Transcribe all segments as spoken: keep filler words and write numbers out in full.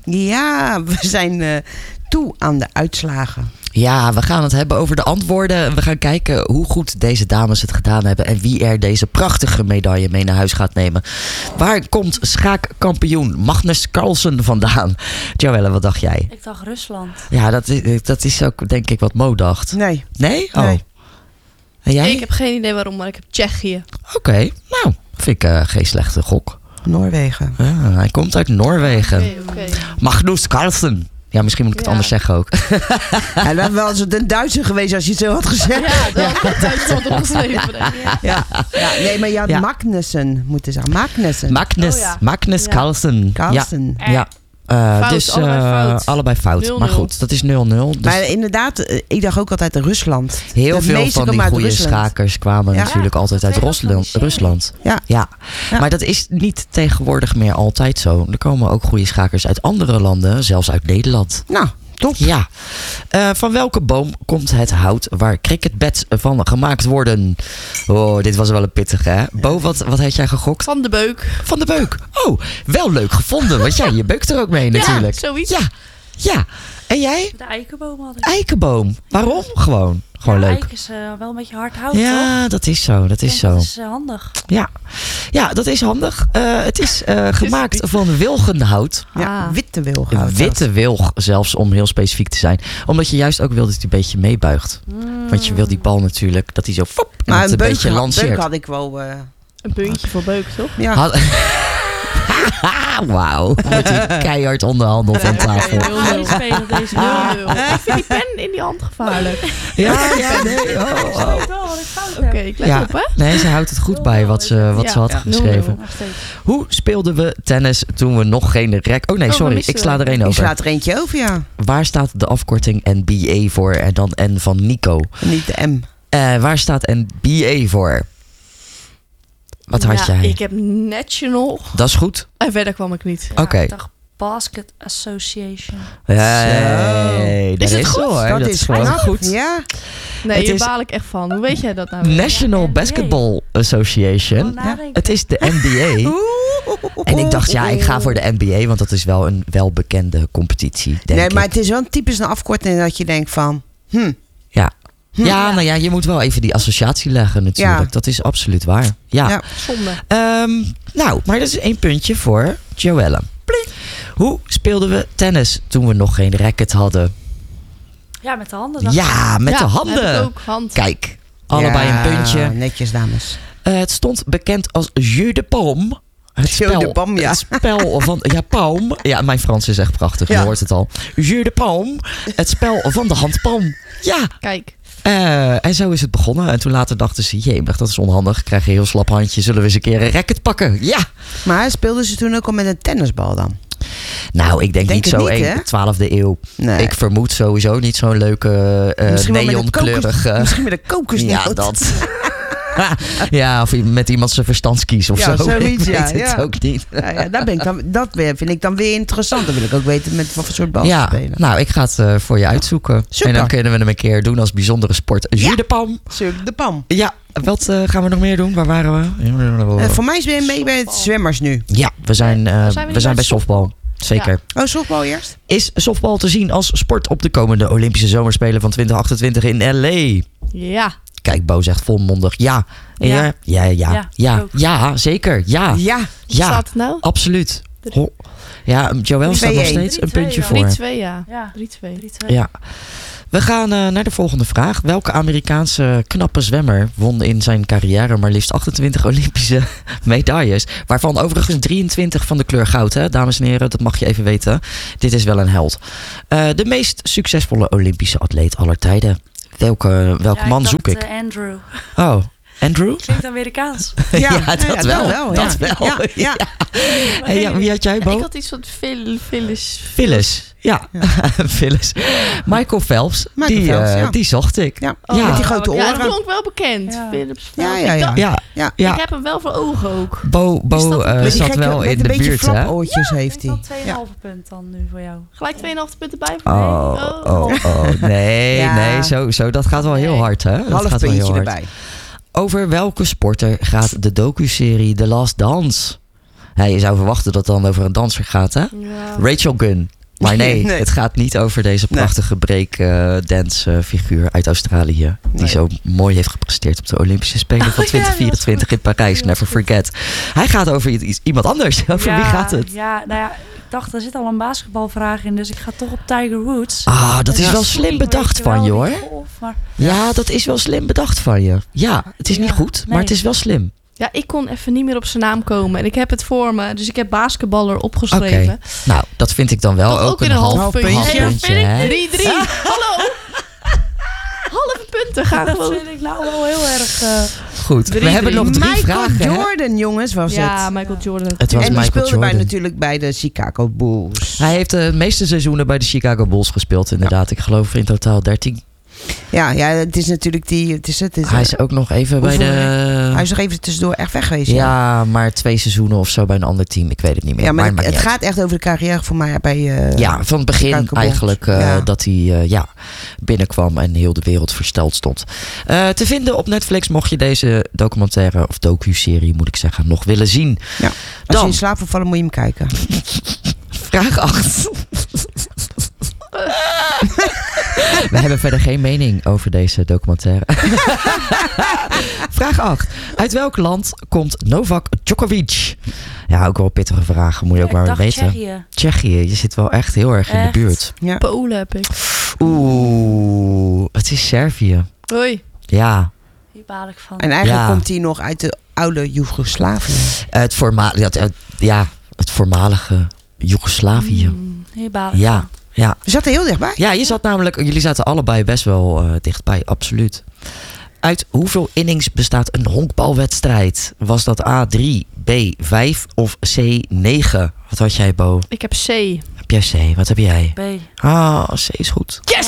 Ja, we zijn uh, toe aan de uitslagen. Ja, we gaan het hebben over de antwoorden. We gaan kijken hoe goed deze dames het gedaan hebben en wie er deze prachtige medaille mee naar huis gaat nemen. Waar komt schaakkampioen Magnus Carlsen vandaan? Joelle, wat dacht jij? Ik dacht Rusland. Ja, dat is, dat is ook denk ik wat Mo dacht. Nee. Nee? Oh. Nee. En jij? Ik heb geen idee waarom, maar ik heb Tsjechië. Oké, okay. Nou, vind ik uh, geen slechte gok. Noorwegen. Ja, hij komt uit Noorwegen. Okay, okay. Magnus Carlsen. Ja, misschien moet ik het ja. anders zeggen ook. Ja, dan was het een Duitser geweest als je het zo had gezegd. Ja, dan had het Duitsland opgeschreven. Ja. Ja. Ja, nee, maar je had ja. Magnussen moeten zeggen. Magnussen. Magnus, oh, ja. Magnus ja. Carlsen. Carlsen. Ja. ja. Uh, fout, dus uh, allebei fout. Allebei fout. nul nul. Maar goed, dat is nul nul. Dus maar inderdaad, uh, ik dacht ook altijd Rusland. Heel de veel van die goede schakers kwamen ja. natuurlijk ja. altijd uit Rusland. Rusland. Ja. Ja. Ja. Maar dat is niet tegenwoordig meer altijd zo. Er komen ook goede schakers uit andere landen, zelfs uit Nederland. Nou, top. Ja. Uh, van welke boom komt het hout waar cricketbeds van gemaakt worden? Oh, dit was wel een pittige, hè? Bo, wat, wat had jij gegokt? Van de beuk. Van de beuk. Oh, wel leuk gevonden. Want jij, je beukt er ook mee natuurlijk. Ja, zoiets. Ja, ja. En jij? De eikenboom had ik. Eikenboom. Waarom? Gewoon. Gewoon ja, leuk. Eik is uh, wel een beetje hard hout, ja, toch? dat is zo. Dat is zo. Dat is uh, handig. Ja. Ja, dat is handig. Uh, het is uh, gemaakt van wilgenhout. Ja, witte wilgenhout. Witte wilg, zelfs om heel specifiek te zijn. Omdat je juist ook wil dat hij een beetje meebuigt. Mm. Want je wil die bal natuurlijk, dat hij zo fop, maar een, een beuk, beetje lanceert. Beuk had ik wel... Uh... Een puntje voor beuk, toch? Ja. Had... Wauw, wordt hij keihard onderhandeld aan tafel. nul nul spelen deze nul nul. Ik vind die pen in die hand gevaarlijk. Ja, ja, nee. Oh, oh. Oké, okay, ik let ja, op, hè? Nee, ze houdt het goed bij wat ze, wat ja, ze had ja, geschreven. nul nul. Hoe speelden we tennis toen we nog geen rek... Oh nee, sorry, oh, ik sla er één over. Je slaat er eentje over, ja. Waar staat de afkorting N B A voor en dan N van Nico? Niet de M. Uh, waar staat N B A voor? Wat had ja, jij? Ik heb National. Dat is goed. En verder kwam ik niet. Ja, Oké. Okay. Ik dacht Basket Association. Hey, dat is, is zo hoor. Dat, dat is, is gewoon goed. goed. Ja. Nee, het hier is baal ik echt van. Hoe weet jij dat nou? National ja, Basketball Association. Ja. Het is de N B A. En ik dacht, ja, ik ga voor de N B A, want dat is wel een welbekende competitie, denk nee, ik. maar het is wel een typisch een afkorting dat je denkt van... Hm. Ja. Hm. Ja, nou ja, je moet wel even die associatie leggen natuurlijk. Ja. Dat is absoluut waar. Ja. ja. Zonde. Um, nou, maar dat is één puntje voor Joelle. Hoe speelden we tennis toen we nog geen racket hadden? Ja, met de handen. Ja, met ja, de handen. Ook hand. Kijk, allebei ja, een puntje. Netjes, dames. Uh, het stond bekend als jeu de paume. Het spel, de Pam, ja. het spel van... Ja, palm. Ja, mijn Frans is echt prachtig. Je ja. hoort het al. Jeu de paume. Het spel van de handpalm. Ja. Kijk. Uh, en zo is het begonnen. En toen later dachten ze... Jee, dat is onhandig. Ik krijg een heel slap handje. Zullen we eens een keer een racket pakken? Ja. Maar speelden ze toen ook al met een tennisbal dan? Nou, ik denk, denk niet zo in twaalfde eeuw. Nee. Ik vermoed sowieso niet zo'n leuke uh, neonkleurige... Misschien met een kokosnoot. Ja, dat... ja, of met iemand zijn verstandskies of ja, zo. Zoiets, ik weet ja, het ja. ook niet. ja, ja, daar ben ik dan, dat vind ik dan weer interessant. Dan wil ik ook weten met wat voor soort bal ja, ze spelen. Nou, ik ga het uh, voor je uitzoeken. Super. En dan kunnen we hem een keer doen als bijzondere sport. Jeu ja. de Pam. Jeu de Pam. Ja, wat uh, gaan we nog meer doen? Waar waren we? Uh, voor mij ben je mee bij het zwemmers nu. Ja, we zijn, uh, zijn we, we zijn bij softbal. Zeker. Ja. Oh, softbal eerst? Is softbal te zien als sport op de komende Olympische Zomerspelen van twintig achtentwintig in L A? Ja. Kijk, Bo zegt volmondig ja. En ja. Ja, ja, ja. Ja, ja, ja zeker. Ja. Ja. Ja, staat het nou? Absoluut. Ho- ja, Joël staat nog steeds een puntje voor. drie twee, ja. Ja. drie twee. Ja. We gaan uh, naar de volgende vraag. Welke Amerikaanse knappe zwemmer won in zijn carrière maar liefst achtentwintig Olympische medailles? Waarvan overigens drieëntwintig van de kleur goud, hè? Dames en heren, dat mag je even weten. Dit is wel een held. Uh, de meest succesvolle Olympische atleet aller tijden. Welke, welke ja, man ik zoek dacht, ik? Uh, Andrew. Oh, Andrew? Klinkt Amerikaans. ja, ja, dat, ja, wel, wel. Dat ja. wel. Ja, ja. ja. Hey, ja, wie had jij, Bo? Ik had iets van Phil, Phyllis. Phyllis. Ja, ja. Phyllis. Michael Phelps, Michael die, Phelps uh, ja. die zocht ik. Ja, oh, ja. met die grote oren. Ja, dat klonk wel bekend. Ja. Philips ja, ja, ja. ja. ja. ja. Ik heb hem wel voor ogen ook. Bo, Bo uh, zat gekke, wel in de buurt, hè? Met oortjes ja, heeft hij. twee komma vijf punt dan nu voor jou. Gelijk twee komma vijf punten bij voor oh, oh, oh, oh. Nee, ja. nee, zo, zo, dat gaat wel heel hard, hè? Dat half gaat puntje wel heel hard. erbij. Over welke sporter gaat de docuserie The Last Dance? Ja, je zou verwachten dat het dan over een danser gaat, hè? Ja, Rachel Gunn. Maar nee, Nee. het gaat niet over deze prachtige break-dance figuur uit Australië. Die Nee. zo mooi heeft gepresteerd op de Olympische Spelen van Oh, ja, twintig vierentwintig in Parijs. Die was Never goed. forget. Hij gaat over iets, iemand anders. Over Ja, wie gaat het? Ja, nou ja, ik dacht, er zit al een basketbalvraag in, dus ik ga toch op Tiger Woods. Ah, dat is Ja, wel sorry, slim weet bedacht je van wel, je, hoor. die golf, maar Ja, dat is wel slim bedacht van je. Ja, het is niet Ja, goed, maar nee. het is wel slim. Ja, ik kon even niet meer op zijn naam komen. En ik heb het voor me. Dus ik heb basketballer opgeschreven. Nou, dat vind ik dan wel Toch ook, ook een weer een half, half puntje. half Ja, dat puntje, vind ik hè? drie drie. Hallo. Halve punten gaan dat gewoon. vind ik nou wel heel erg... eh, Goed, we Drie, hebben drie. nog drie Michael vragen. hè? Jordan, jongens, was Ja, het. Michael Jordan. Het was En die Michael speelde bij Jordan. natuurlijk bij de Chicago Bulls. Hij heeft de meeste seizoenen bij de Chicago Bulls gespeeld, inderdaad. Ik geloof in totaal dertien. Ja, ja, het is natuurlijk die... Het is, het is, Hij is ook nog even bij Hoeveel- de... hij is nog even tussendoor echt weg geweest. Ja, maar twee seizoenen of zo bij een ander team. Ik weet het niet meer. Ja, maar het het, maakt het niet gaat echt over de carrière voor mij bij... eh, uit. Ja, van het begin Chicago Bulls. eigenlijk eh, Ja. dat hij eh, ja, binnenkwam en heel de wereld versteld stond. Eh, te vinden op Netflix mocht je deze documentaire of docu-serie, moet ik zeggen, nog willen zien. Als je Dan in slaap wil vallen, moet je hem kijken. vraag acht. We hebben verder geen mening over deze documentaire. Vraag acht. Uit welk land komt Novak Djokovic? Ja, ook wel een pittige vraag. Moet je ook ik maar dacht weten. Tsjechië. Tsjechië. Je zit wel echt heel erg in de Echt? buurt. Ja. Polen heb ik. Oeh, het is Servië. Hoi. Ja, Hier baal ik van. En eigenlijk Ja. komt hij nog uit de oude Joegoslavië. het, voorma ja, het, ja, het voormalige Joegoslavië. Mm. Hier baal ik Ja, van. ja. We zaten heel dichtbij. Ja, je zat namelijk, jullie zaten allebei best wel eh, dichtbij, absoluut. Uit hoeveel innings bestaat een honkbalwedstrijd? Was dat A drie, B vijf of C negen? Wat had jij, Bo? Ik heb C. Heb jij C? Wat heb jij? B. Ah, C is goed. Yes!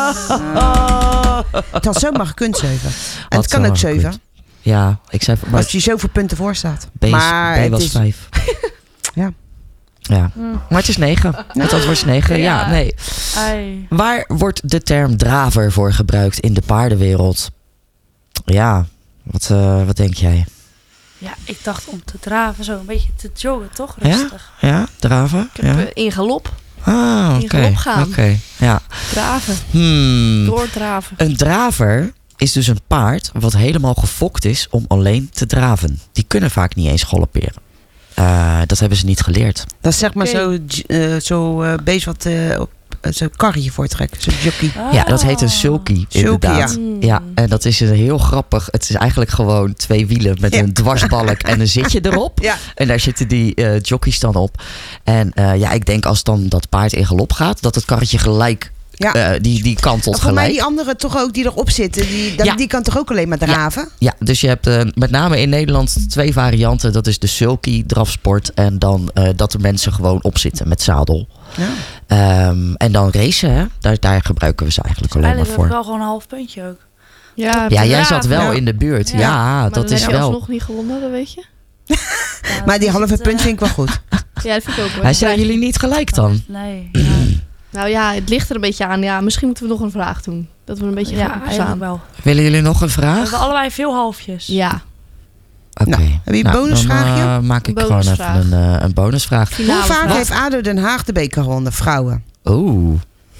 Het had zomaar gekund, zeven. En Had het kan zomaar ook zeven. gekund. Ja, ik zei maar Als je zoveel punten voor staat. B, is- maar B het was is, vijf. Ja. Ja, Mm. maar het is negen. Het antwoord is negen. Ja, Ja. nee. Ai. Waar wordt de term draver voor gebruikt in de paardenwereld? Ja, wat, eh, wat denk jij? Ja, ik dacht om te draven, zo een beetje te joggen, toch? Ja? Rustig. Ja, draven? Ik heb Ja. eh, in galop. Ah, in oké. galop gaan. Oké, ja. Draven. Hmm. Doordraven. Een draver is dus een paard wat helemaal gefokt is om alleen te draven. Die kunnen vaak niet eens galopperen. Eh, dat hebben ze niet geleerd. Dat is zeg maar Oké. zo, uh, zo uh, beest wat uh, op uh, zo'n karretje voortrekt. Zo'n jockey. Ah. Ja, dat heet een sulky, Sulky, inderdaad. ja. Mm. Ja, en dat is een heel grappig. Het is eigenlijk gewoon twee wielen met Ja. een dwarsbalk en een zitje erop. Ja. En daar zitten die uh, jockeys dan op. En uh, ja, ik denk als dan dat paard in galop gaat, dat het karretje gelijk, Ja. uh, die, die kantelt Voor mij gelijk. die anderen toch ook die erop zitten. Die, dat, Ja. die kan toch ook alleen maar draven? Ja, dus je hebt uh, met name in Nederland twee varianten. Dat is de sulky drafsport en dan uh, dat de mensen gewoon op zitten met zadel. Ja. Um, en dan racen, hè? Daar, daar gebruiken we ze eigenlijk alleen maar Eigenlijk heb voor. ik wel gewoon een half puntje ook. Ja, Ja, jij draven. zat wel Ja. in de buurt. Ja, Ja, Maar dat dan is heb je wel. alsnog niet gewonnen, dat weet je. Ja, Maar die was halve het, punt eh, vind ik wel goed. Ja, dat vind ik ook wel. Hij zei jullie niet gelijk dan? Nee. Ja, Nou ja, het ligt er een beetje aan. Ja, misschien moeten we nog een vraag doen. Dat we een beetje ja gaan eigenlijk opstaan. wel. Willen jullie nog een We vraag? hebben allebei veel halfjes. Ja, Oké. Nou, heb je een bonusvraagje? Dan uh, maak ik Een gewoon even bonusvraag. een, uh, een bonusvraag. finale Hoe vaak vraag. heeft A D O Den Haag de beker gewonnen, vrouwen? Oeh.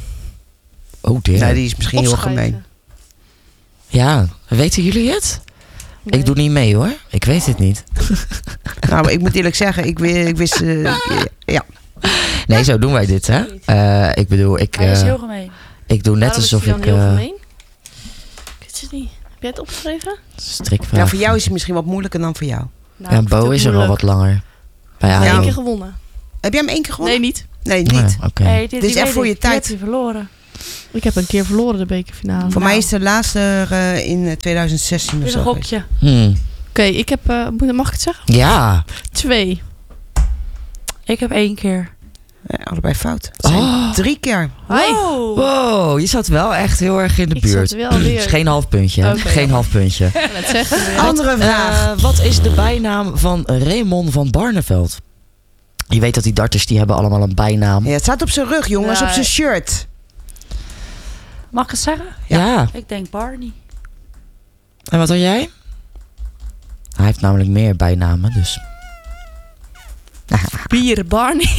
Oh dear. Nee, die is misschien heel Opschrijven. gemeen. Ja, weten jullie het? Nee. Ik doe niet mee hoor. Ik weet het niet. Nou, maar ik moet eerlijk zeggen, ik, wi- ik wist... uh, ja. Nee, zo doen wij dit hè. Uh, ik bedoel, ik, Hij is uh, heel gemeen. ik doe net Waarom is alsof die ik... dan heel Uh, gemeen? Ik weet het niet. Heb jij het opgeschreven? strikvraag. Ja, voor jou is het misschien wat moeilijker dan voor jou. Nou, Ja, ik vind Bo het is er al moeilijk. wat langer. Bij Ik heb jou. één Ja. keer gewonnen. Heb jij hem één keer gewonnen? Nee, niet. Nee, Nee, niet. Oké. Hey, dit, Dit die is echt weet voor ik. je Die tijd. heb je verloren. Ik heb een keer verloren de bekerfinale. Voor Nou. mij is de laatste uh, in twintig zestien Dit of is zo. een geweest. gokje. Hmm. Oké, ik heb... Uh, moet- mag ik het zeggen? Ja. Twee. Ik heb één keer. Ja, allebei fout. Oh. Drie keer. Hoi. Wow, je zat wel echt heel erg in de Ik buurt. zat wel weer- Is geen half puntje. hè? Oké, geen jammer. half puntje. Ik ga het zeggen. Andere vraag. Uh, wat is de bijnaam van Raymond van Barneveld? Je weet dat die darters die hebben allemaal een bijnaam. Ja, het staat op zijn rug, jongens. Ja. Op zijn shirt. Mag ik het zeggen? Ja. Ik denk Barney. En wat had jij? Hij heeft namelijk meer bijnamen, dus. Bier, Barney.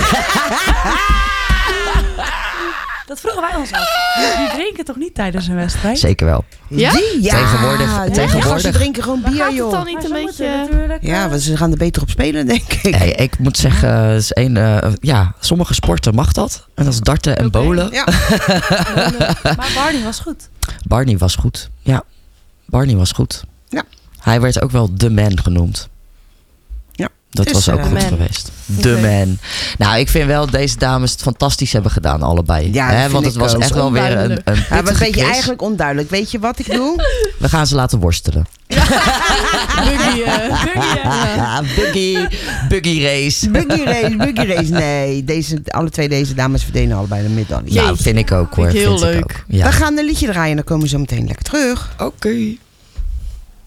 Dat vroegen wij ons af. Die drinken toch niet tijdens een wedstrijd? Zeker wel. Ja? Die? Ja. Tegenwoordig- Nee, tegenwoordig- gasten drinken gewoon Maar bier, gaat het joh. dan niet Maar een ze beetje... moeten natuurlijk, Ja, eh, want ze gaan er beter op spelen, denk ik. Nee, ik moet zeggen, het is een, uh, ja, sommige sporten mag dat. En dat is darten en Oké. bowlen. Ja. Maar Barney was goed. Barney was goed. Ja, Barney was goed. Ja. Hij werd ook wel de man genoemd. Ja. Dat Dus, was ook eh, goed man. geweest. De Oké. man. Nou, ik vind wel dat deze dames het fantastisch hebben gedaan, allebei. Ja, Hè, dat vind want het ik was ook. echt wel weer een, Onduidelijk. een Ja, was een pittige beetje quiz. eigenlijk onduidelijk. Weet je wat ik doe? We gaan ze laten worstelen. Buggy, eh, Buggy, eh. Ja, buggy, buggy race. Buggy race, buggy race. Nee, deze, alle twee deze dames verdienen allebei de medaille. Nou, vind ik ook hoor. Vind ik heel vind leuk. ook. Ja. We gaan een liedje draaien en dan komen we zo meteen lekker terug. Oké.